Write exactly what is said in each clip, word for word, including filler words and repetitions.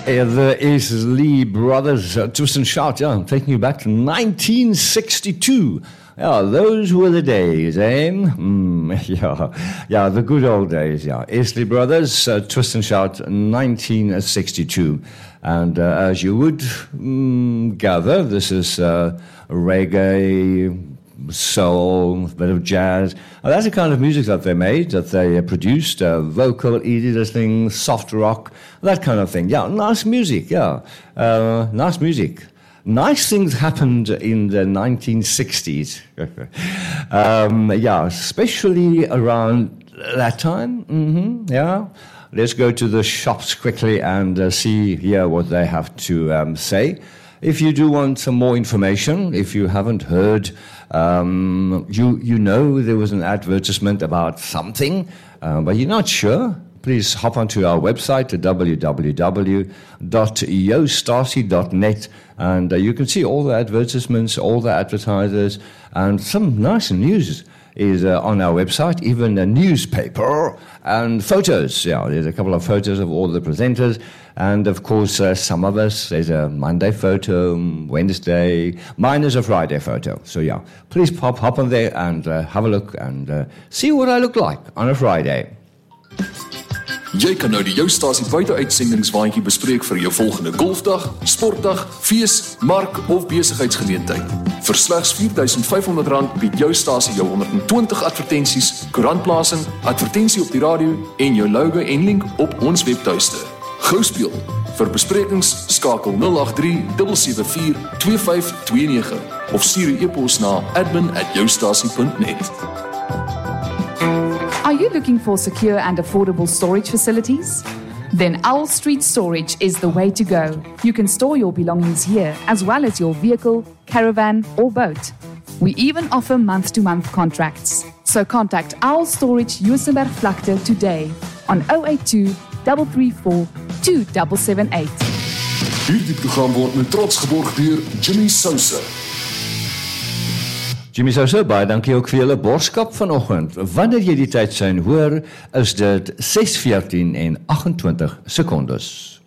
Uh, the Isley Brothers, uh, Twist and Shout, yeah, I'm taking you back to nineteen sixty-two. Yeah, those were the days, eh? Mm, yeah, yeah, the good old days, yeah. Isley Brothers, uh, Twist and Shout, nineteen sixty-two. And uh, as you would mm, gather, this is uh, reggae, soul, a bit of jazz. And that's the kind of music that they made, that they uh, produced, uh, vocal, easy listening, soft rock, that kind of thing. Yeah, nice music, yeah. Uh, nice music. Nice things happened in the nineteen sixties. um, yeah, especially around that time. Mm-hmm, yeah. Let's go to the shops quickly and uh, see here what they have to um, say. If you do want some more information, if you haven't heard, um, you you know there was an advertisement about something, uh, but you're not sure, please hop onto our website at w w w dot yo stasi dot net, and uh, you can see all the advertisements, all the advertisers, and some nice news is uh, on our website, even a newspaper and photos. Yeah, there's a couple of photos of all the presenters, and of course uh, some of us, there's a Monday photo, Wednesday, mine is a Friday photo. So yeah, please pop hop on there and uh, have a look and uh, see what I look like on a Friday. Jy kan nou die Jou Stasie buiteuitsendingswaandjie bespreek vir jou volgende golfdag, sportdag, fees, mark of besigheidsgeleentheid. Vir slegs vier duisend vyf honderd rand bied Jou Stasie jou honderd en twintig advertensies, koerantplasing, advertensie op die radio en jou logo en link op ons webtuiste. Gou speel. Vir besprekings skakel nul agt drie sewe sewe vier twee vyf twee nege of stuur 'n e-pos na admin at jou stasie dot net. Are you looking for secure and affordable storage facilities? Then Owl Street Storage is the way to go. You can store your belongings here, as well as your vehicle, caravan, or boat. We even offer month-to-month contracts. So contact Owl Storage Juisenberg Vlakte today on zero eight two, three three four, two seven seven eight. Hierdie program word met trots geborg deur Jimmy Sousa. Jimmy Sousa, baie dankie ook vir julle borskap vanoggend. Wanneer jy die tyd sien hoor, is dit ses veertien en agt-en-twintig sekondes.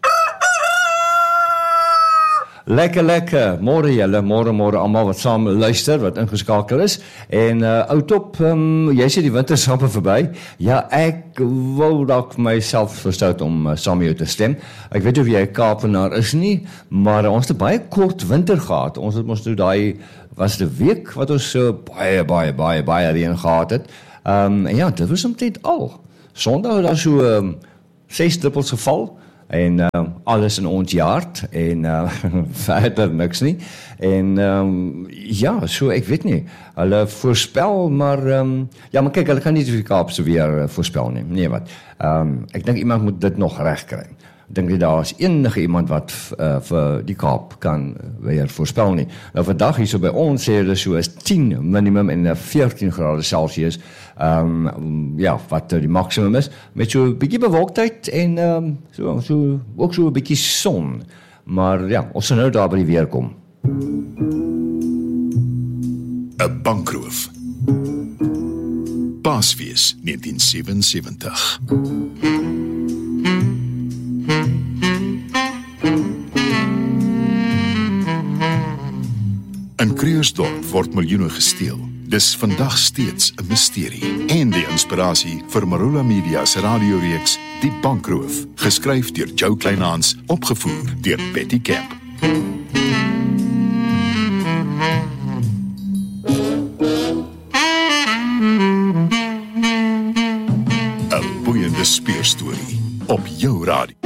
Lekker, lekker. Môre julle, môre, môre almal wat saam luister, wat ingeskakel is. En uh, oud op, um, jy sê die winter is amper verby. Ja, ek wil dalk myself verstout om uh, saam met jou te stem. Ek weet of jy 'n Kaapenaar is nie, maar uh, ons het baie kort winter gehad. Ons het mos nou daai was die week wat ons so baie, baie, baie, baie reën gehad het. Um, en ja, dit was omtrent al. Sondag het daar so um, ses druppels geval, en uh, alles in ons jaard, en uh, verder niks nie. En um, ja, so ek weet nie, hulle voorspel, maar um, ja, maar kyk, hulle kan nie die Kaapse weer uh, voorspel nie. Nee, wat? Um, ek dink iemand moet dit nog reg kry. Ek dink nie daar is enige iemand wat uh, vir die Kaap kan weer voorspel nie. Nou vandag hier so by ons sê hulle so is tien minimum en veertien grade Celsius, um, ja, wat die maksimum is, met so 'n bietjie bewolktheid en um, so, so, ook so 'n bietjie son. Maar ja, ons sal nou daar by die weer kom. 'n Bankroof. Paasfees negentien sewensewentig. In Krugersdorp word miljoene gesteel. Dis vandag steeds 'n misterie. En die inspirasie vir Marula Media se radioreeks Die Bankroof, geskryf deur Joe Kleinhans, opgevoer deur Betty Camp. 'n boeiende speurstorie op jou radio.